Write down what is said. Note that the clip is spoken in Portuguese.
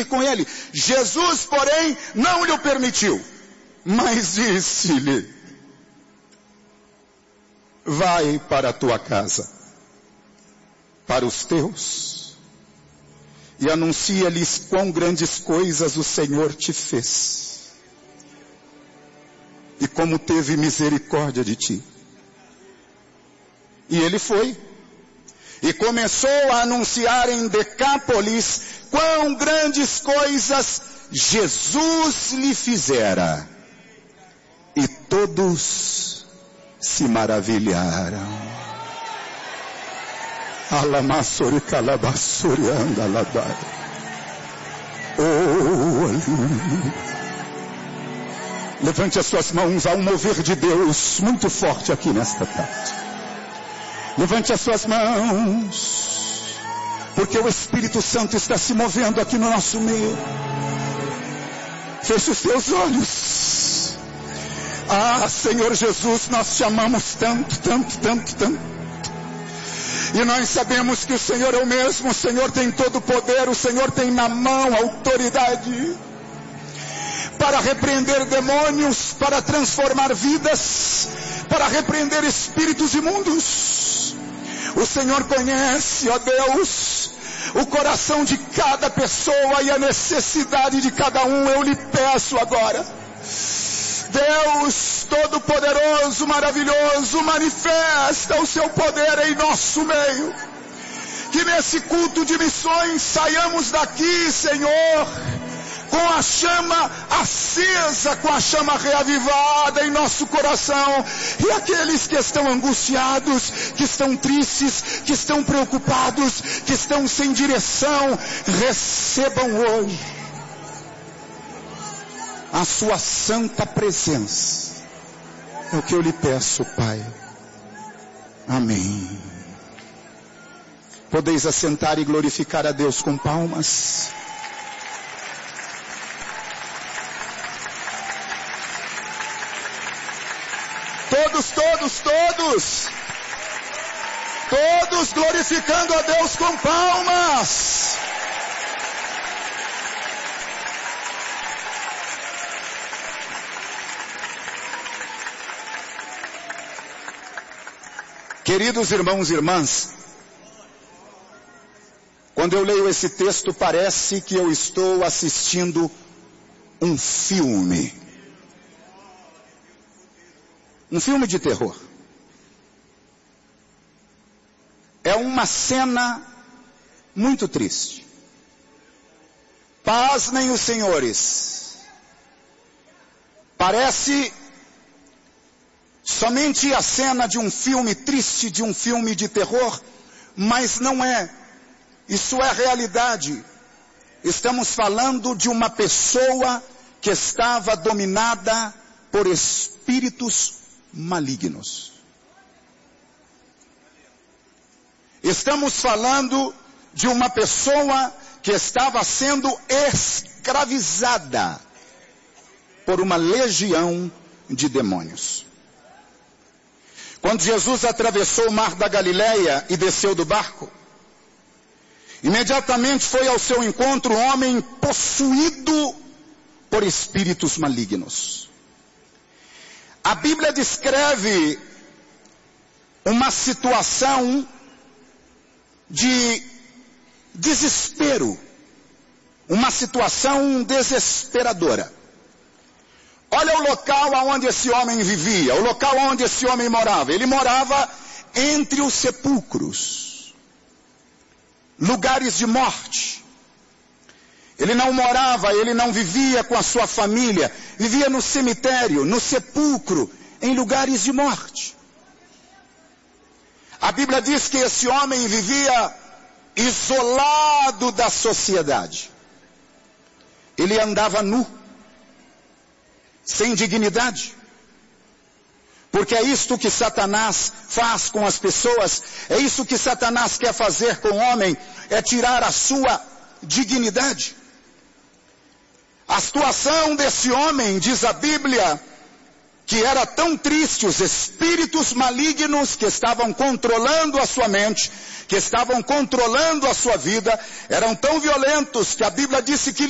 ir com ele. Jesus, porém, não lhe permitiu, mas disse-lhe: vai para a tua casa, para os teus, e anuncia-lhes quão grandes coisas o Senhor te fez, e como teve misericórdia de ti. E ele foi, e começou a anunciar em Decápolis quão grandes coisas Jesus lhe fizera, e todos se maravilharam. Alamassori calabassori andaladai. Oh, aleluia. Levante as suas mãos, há um mover de Deus muito forte aqui nesta tarde. Levante as suas mãos, porque o Espírito Santo está se movendo aqui no nosso meio. Feche os teus olhos. Ah, Senhor Jesus, nós te amamos tanto, tanto, tanto, tanto. E nós sabemos que o Senhor é o mesmo, o Senhor tem todo o poder, o Senhor tem na mão a autoridade para repreender demônios, para transformar vidas, para repreender espíritos imundos. O Senhor conhece, ó Deus, o coração de cada pessoa e a necessidade de cada um. Eu lhe peço agora, Deus Todo-Poderoso, maravilhoso, manifesta o seu poder em nosso meio. Que nesse culto de missões saiamos daqui, Senhor, com a chama acesa, com a chama reavivada em nosso coração. E aqueles que estão angustiados, que estão tristes, que estão preocupados, que estão sem direção, recebam hoje a sua santa presença. É o que eu lhe peço, Pai. Amém. Podeis assentar e glorificar a Deus com palmas. Todos glorificando a Deus com palmas. Queridos irmãos e irmãs, quando eu leio esse texto, parece que eu estou assistindo um filme. Um filme de terror. É uma cena muito triste. Pasmem os senhores. Parece somente a cena de um filme triste, de um filme de terror, mas não é. Isso é realidade. Estamos falando de uma pessoa que estava dominada por espíritos malignos. Estamos falando de uma pessoa que estava sendo escravizada por uma legião de demônios. Quando Jesus atravessou o mar da Galileia e desceu do barco, imediatamente foi ao seu encontro um homem possuído por espíritos malignos. A Bíblia descreve uma situação de desespero, uma situação desesperadora. Olha o local onde esse homem vivia, o local onde esse homem morava. Ele morava entre os sepulcros, lugares de morte. Ele não vivia com a sua família, vivia no cemitério, no sepulcro, em lugares de morte. A Bíblia diz que esse homem vivia isolado da sociedade. Ele andava nu, sem dignidade. Porque é isto que Satanás faz com as pessoas, é isso que Satanás quer fazer com o homem, é tirar a sua dignidade. A situação desse homem, diz a Bíblia, que era tão triste, os espíritos malignos que estavam controlando a sua mente, que estavam controlando a sua vida, eram tão violentos que a Bíblia disse que